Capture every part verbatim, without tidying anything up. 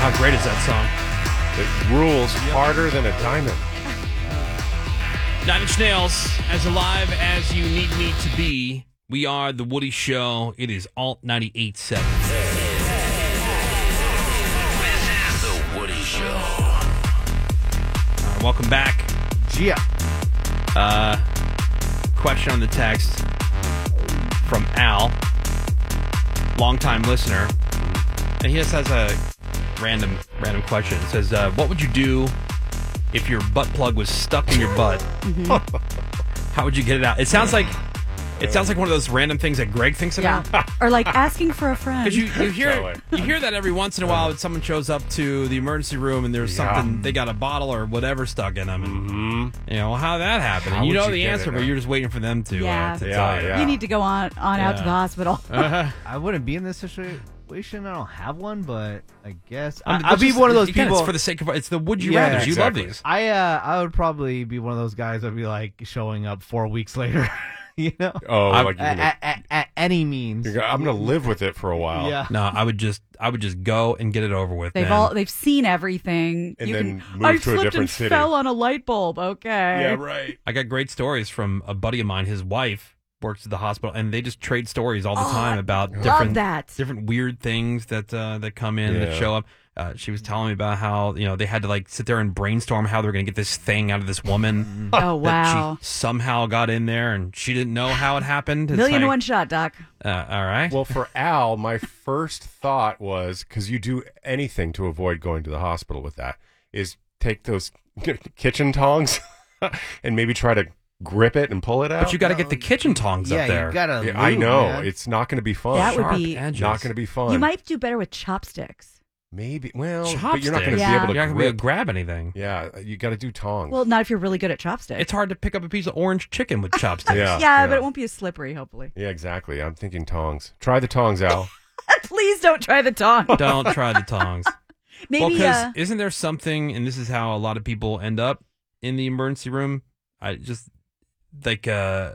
How great is that song? It rules harder than a diamond. Nine Inch Nails, as alive as you need me to be. We are The Woody Show. It is Alt ninety-eight point seven. This is The Woody Show. Uh, welcome back. Yeah. Uh, question on the text from Al, longtime listener. And he just has a random random question. It says, uh, what would you do if your butt plug was stuck in your butt? Mm-hmm. How would you get it out? It sounds like it sounds like one of those random things that Greg thinks about. Yeah. Or like asking for a friend. Because you, you hear you hear that every once in a while when someone shows up to the emergency room and there's Yeah. something, they got a bottle or whatever stuck in them. And, Mm-hmm. you know, how that happened. How And you would know you the get answer, it but out? you're just waiting for them to, Yeah. uh, to Yeah, tell you. yeah. You need to go on, on out to Yeah. the hospital. Uh-huh. I wouldn't be in this situation. I don't have one, but I guess I mean, I, I'll let's be just- one of those again, people. It's for the sake of it's the would you Yeah, rather. You love exactly. these. I uh, I would probably be one of those guys that'd be like showing up four weeks later. You know, Oh, I'm- like you're at, gonna, at, at any means. you're gonna, I'm going to live with it for a while. Yeah. No, I would just I would just go and get it over with. They've man. all they've seen everything. And you then can, move I to a slipped different and city. fell on a light bulb. Okay. Yeah, right. I got great stories from a buddy of mine. His wife works at the hospital, and they just trade stories all the Oh, time about Love different that. different weird things that uh, that come in that Yeah. show up. Uh, she was telling me about how you know they had to like sit there and brainstorm how they're going to get this thing out of this woman. Oh that wow. she somehow got in there, and she didn't know how it happened. It's Million to like, one shot, Doc. Uh, all right. Well, for Al, my first thought was, because you do anything to avoid going to the hospital with that, is take those kitchen tongs and maybe try to grip it and pull it out. but you got to get the kitchen tongs yeah, up there. you gotta. Yeah, I move, know. man. It's not going to be fun. That would Sharp be- edges. not going to be fun. You might do better with chopsticks. Maybe. Well, but Chopsticks. you're not going to Yeah. be able to You're not going to be able grip. to grab anything. Yeah, you got to do tongs. Well, not if you're really good at chopsticks. It's hard to pick up a piece of orange chicken with chopsticks. Yeah. yeah, but it won't be as slippery, hopefully. yeah, exactly. I'm thinking tongs. Try the tongs, Al. Please don't try the tongue. Don't try the tongs. Maybe well, because uh, isn't there something, and this is how a lot of people end up in the emergency room? I just like uh,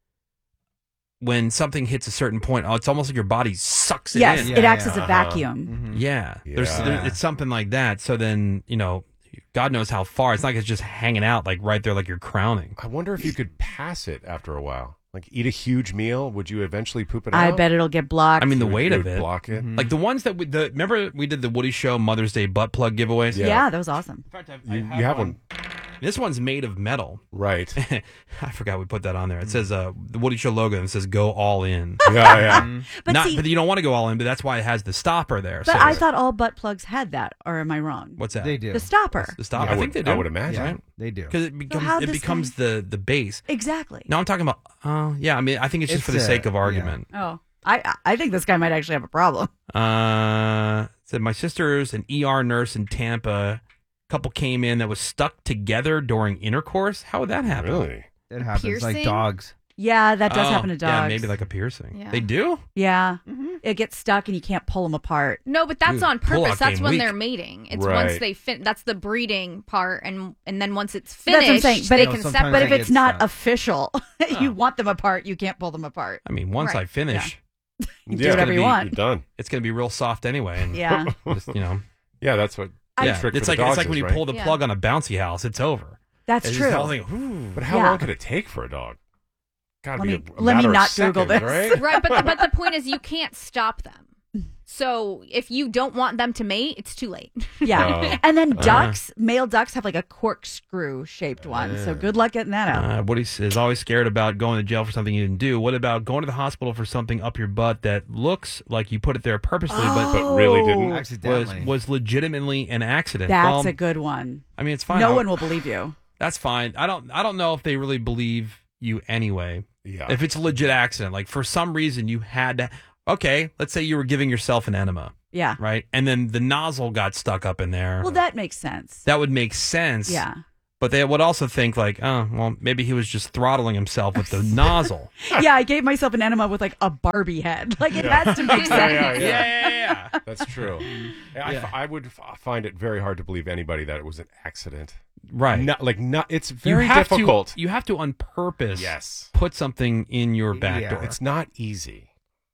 when something hits a certain point, oh, it's almost like your body sucks it yes, in. Yeah, it acts yeah. as a Uh-huh. vacuum. Mhm. Yeah, there's Yeah. there, it's something like that. So then you know, God knows how far. It's not like it's just hanging out like right there, like you're crowning. I wonder if you could pass it after a while. Like eat a huge meal. Would you eventually poop it out? I bet it'll get blocked. I mean, the Would- weight would of it. block it. Mhm. Like the ones that we the remember we did the Woody Show Mother's Day butt plug giveaways. Yeah. yeah. that was awesome. In fact, I, You, you have one, This one's made of metal. right? I forgot we put that on there. It says uh, the Woody Show logo and it says "Go all in." Yeah, yeah. But Not, see, but you don't want to go all in, but that's why it has the stopper there. but so I thought all butt plugs had that, or am I wrong? what's that? They do. The stopper. The stopper. I I think would- they do. I would imagine. Yeah, right? they do. Because it becomes how'd it this becomes guy- the the base. Exactly. No, I'm talking about. Oh, yeah. I mean, I think it's just It's, for the uh, sake of yeah. argument. Oh, I I think this guy might actually have a problem. Uh, said my sister's an E R nurse in Tampa. Couple came in that was stuck together during intercourse. How would that happen? Really? It happens like Piercing? dogs. Yeah, that does Oh, happen to dogs. Yeah, maybe like a piercing. Yeah. They do. Yeah, Mm-hmm. it gets stuck and you can't pull them apart. No, but that's Dude, on pull-out purpose. That's game when weak. they're mating. It's Right. once they fin- That's the breeding part, and and then once it's That's what I'm finished, saying, but they it- can No, sometimes separate. But they if get it's not stuck. official, you want them apart, you can't pull them apart. I mean, once Right. I finish, You Yeah. do whatever you Be- want. You're done. it's going to be real soft anyway. And Yeah. just, you know, Yeah, that's what. I- yeah. trick It's for like the it's dogs like when is, you right? pull the Yeah. plug on a bouncy house. It's over. That's It's true. just the whole thing, "Ooh." But how Yeah. long could it take for a dog? Gotta Let be me- a, a let me matter of not Google seconds, this. right? Right, but the, but the point is, you can't stop them. So if you don't want them to mate, it's too late. Yeah. Oh. And then Uh-huh. ducks, male ducks have like a corkscrew shaped one. So good luck getting that out. Uh, Woody is always scared about going to jail for something you didn't do. What about going to the hospital for something up your butt that looks like you put it there purposely, but But really didn't. was Accidentally. was legitimately an accident? That's Well, a good one. I mean, it's fine. No I'll- one will believe you. That's fine. I don't. I don't know if they really believe you anyway. Yeah. If it's a legit accident, like for some reason you had to. Okay, let's say you were giving yourself an enema, Yeah. right? And then the nozzle got stuck up in there. Well, that makes sense. that would make sense. Yeah. But they would also think like, oh, well, maybe he was just throttling himself with the nozzle. Yeah, I gave myself an enema with like a Barbie head. Like it has to make sense. yeah, yeah, yeah, yeah. yeah, yeah. That's true. Yeah, I, Yeah. I would f- find it very hard to believe anybody that it was an accident. Right. Not like not. It's you very have difficult. To, you have to on purpose Yes. put something in your back Yeah. door. It's not easy.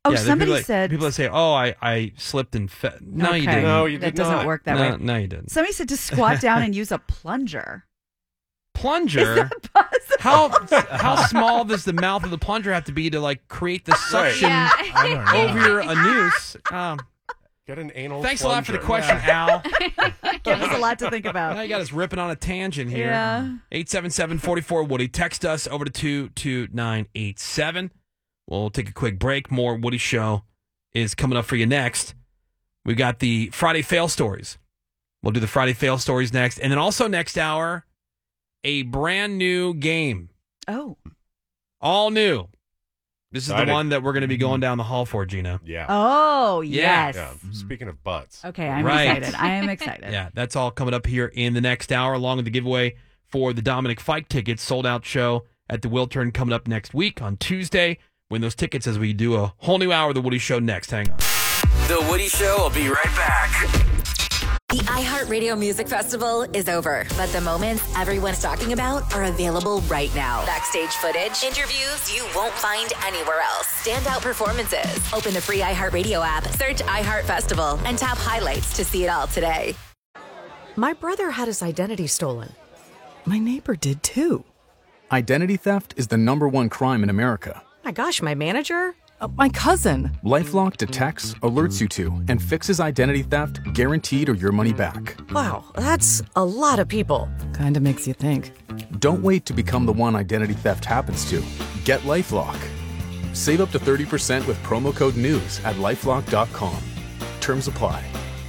Oh, Yeah, there are somebody people that, said people that say, "Oh, I, I slipped and fell." No, you Okay. didn't. No, you that did doesn't not. work that no, way. no, you didn't. Somebody said to squat down and use a plunger. Plunger. Possible. How how small does the mouth of the plunger have to be to like create the suction Yeah. I don't know. over your anus? Um, Get an anal thanks a lot for the plunger. question, Al. Give us a lot to think Now about. you got us ripping on a tangent here. Yeah. eight seven seven, four four, Woody. Text us over to two two nine eight seven. We'll take a quick break. More Woody Show is coming up for you next. We got the Friday fail stories. We'll do the Friday fail stories next. And then also next hour, a brand new game. Oh. All new. This is Excited. the one that we're going to be going down the hall for, Gina. Yeah. Oh, Yeah. yes. Yeah. Speaking of butts. Okay, I'm Right. excited. I am excited. Yeah, that's all coming up here in the next hour, along with the giveaway for the Dominic Fike tickets, sold out show at the Wiltern coming up next week on Tuesday. Win those tickets as we do a whole new hour of the Woody Show next. Hang on. The Woody Show will be right back. The iHeartRadio Music Festival is over, but the moments everyone's talking about are available right now. Backstage footage, interviews you won't find anywhere else, standout performances. Open the free iHeartRadio app, search iHeart Festival, and tap highlights to see it all today. My brother had his identity stolen. My neighbor did too. Identity theft is the number one crime in America. My gosh, my manager? Uh, my cousin. LifeLock detects, alerts you to, and fixes identity theft guaranteed or your money back. Wow, that's a lot of people. Kinda makes you think. Don't wait to become the one identity theft happens to. Get LifeLock. Save up to thirty percent with promo code NEWS at lifelock dot com. Terms apply.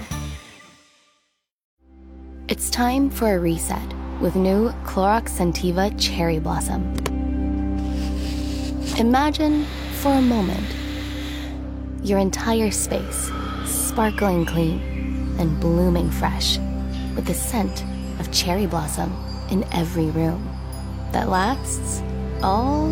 It's time for a reset with new Clorox Scentiva Cherry Blossom. Imagine, for a moment, your entire space sparkling clean and blooming fresh with the scent of cherry blossom in every room that lasts all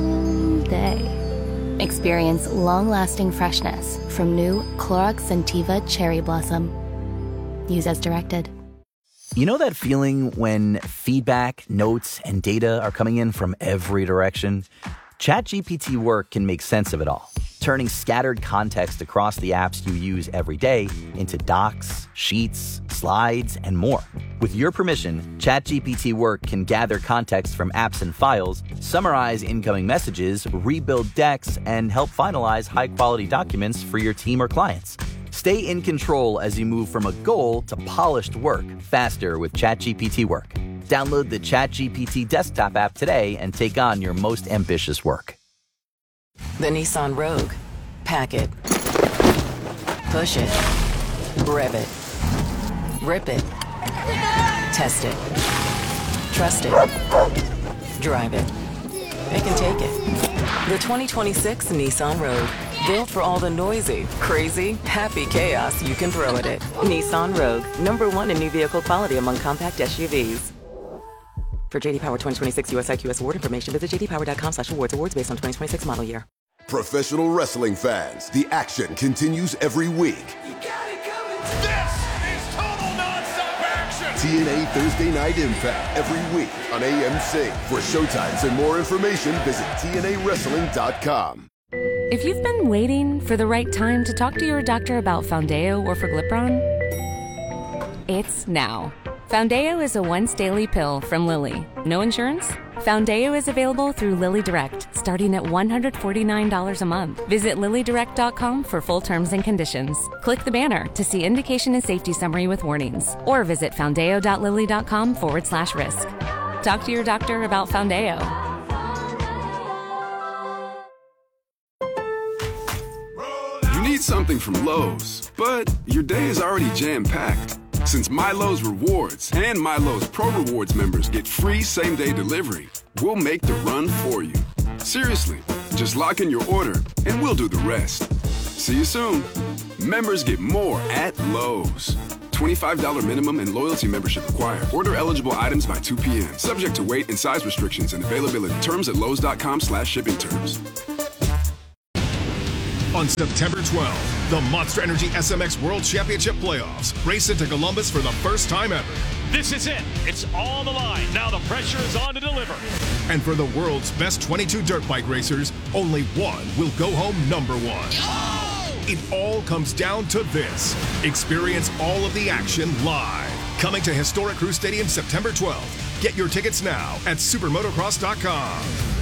day. Experience long-lasting freshness from new Clorox Scentiva Cherry Blossom. Use as directed. You know that feeling when feedback, notes, and data are coming in from every direction? ChatGPT Work can make sense of it all, turning scattered context across the apps you use every day into docs, sheets, slides, and more. With your permission, ChatGPT Work can gather context from apps and files, summarize incoming messages, rebuild decks, and help finalize high-quality documents for your team or clients. Stay in control as you move from a goal to polished work faster with ChatGPT Work. Download the ChatGPT desktop app today and take on your most ambitious work. The Nissan Rogue. Pack it. Push it. Rev it. Rip it. Test it. Trust it. Drive it. It can take it. The twenty twenty-six Nissan Rogue. Built for all the noisy, crazy, happy chaos you can throw at it. Nissan Rogue. Number one in new vehicle quality among compact S U Vs. For J D Power twenty twenty-six U S I Q S award information, visit j d power dot com slash awards. Awards based on twenty twenty-six model year. Professional wrestling fans, the action continues every week. This is total nonstop action. T N A Thursday Night Impact every week on A M C. For showtimes and more information, visit T N A wrestling dot com. If you've been waiting for the right time to talk to your doctor about Foundeo or Forglipron, it's now. Foundeo is a once-daily pill from Lilly. No insurance? Foundeo is available through Lilly Direct, starting at one hundred forty-nine dollars a month. Visit lilly direct dot com for full terms and conditions. Click the banner to see indication and safety summary with warnings, or visit foundeo dot lilly dot com forward slash risk. Talk to your doctor about Foundeo. You need something from Lowe's, but your day is already jam-packed. Since MyLowe's Rewards and MyLowe's Pro Rewards members get free same-day delivery, we'll make the run for you. Seriously, just lock in your order and we'll do the rest. See you soon. Members get more at Lowe's. twenty-five dollars minimum and loyalty membership required. Order eligible items by two p.m. Subject to weight and size restrictions and availability. Terms at lowes dot com slash shipping terms. On September twelfth, the Monster Energy S M X World Championship Playoffs race into Columbus for the first time ever. This is it. It's on the line. Now the pressure is on to deliver. And for the world's best twenty-two dirt bike racers, only one will go home number one. It all comes down to this. Experience all of the action live. Coming to Historic Crew Stadium September twelfth. Get your tickets now at supermotocross dot com.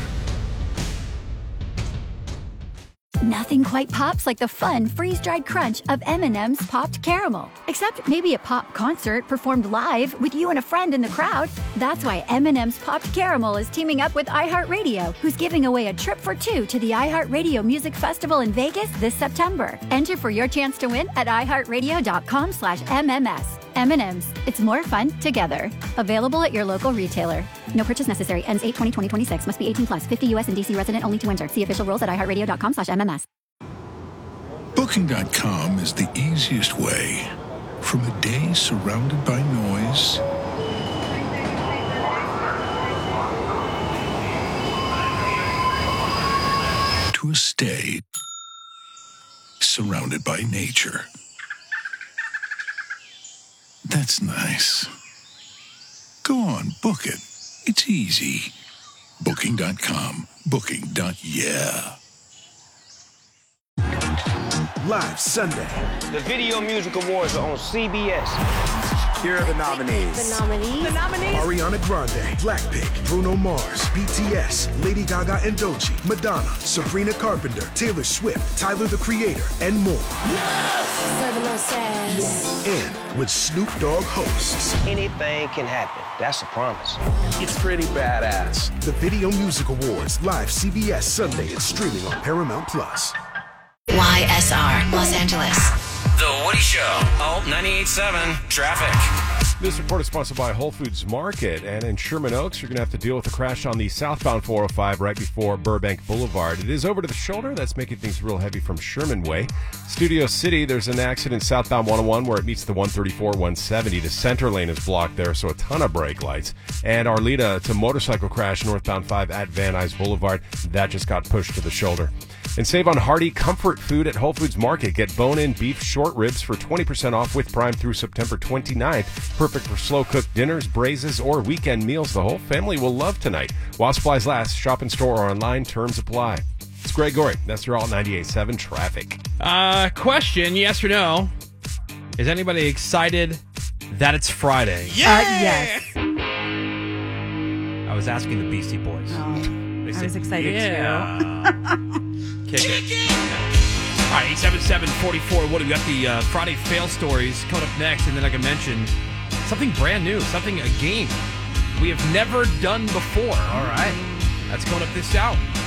Nothing quite pops like the fun freeze-dried crunch of M and M's Popped Caramel. Except maybe a pop concert performed live with you and a friend in the crowd. That's why M and M's Popped Caramel is teaming up with iHeartRadio, who's giving away a trip for two to the iHeartRadio Music Festival in Vegas this September. Enter for your chance to win at iHeartRadio.com slash MMS. M and M's. It's more fun together. Available at your local retailer. No purchase necessary. Ends eight twenty twenty twenty-six. Must be eighteen plus. fifty U S and D C resident only to enter. See official rules at iHeartRadio.com slash MMS. Booking dot com is the easiest way. From a day surrounded by noise to a stay surrounded by nature. That's nice. Go on, book it. It's easy. Booking dot com. Booking. Yeah. Live Sunday. The Video Music Awards are on C B S. Here are the nominees. The nominees. The nominees. Ariana Grande, Blackpink, Bruno Mars, B T S, Lady Gaga and Doechii, Madonna, Sabrina Carpenter, Taylor Swift, Tyler the Creator, and more. Yes! And with Snoop Dogg hosts. Anything can happen. That's a promise. It's pretty badass. The Video Music Awards, live C B S Sunday and streaming on Paramount Plus. Y S R, Los Angeles. The Woody Show. Oh, ninety-eight point seven traffic. This report is sponsored by Whole Foods Market, and in Sherman Oaks, you're going to have to deal with a crash on the southbound four oh five right before Burbank Boulevard. It is over to the shoulder. That's making things real heavy from Sherman Way. Studio City, there's an accident southbound one oh one where it meets the one thirty-four one seventy. The center lane is blocked there, so a ton of brake lights. And Arleta, it's a motorcycle crash northbound five at Van Nuys Boulevard. That just got pushed to the shoulder. And save on hearty comfort food at Whole Foods Market. Get bone-in beef short ribs for twenty percent off with Prime through September twenty-ninth. Perfect for slow-cooked dinners, braises, or weekend meals the whole family will love tonight. While supplies last, shop in store or online. Terms apply. It's Greg Gorey. That's your all ninety-eight point seven traffic. Uh, question, yes or no? Is anybody excited that it's Friday? Yeah! Uh, yes. I was asking the Beastie Boys. Oh, They I said, was excited yeah. too. Kick it. All right, eight seven seven, four four. What do we got? The uh, Friday fail stories coming up next. And then, like I mentioned, something brand new, something, a game we have never done before. All right. That's coming up this hour.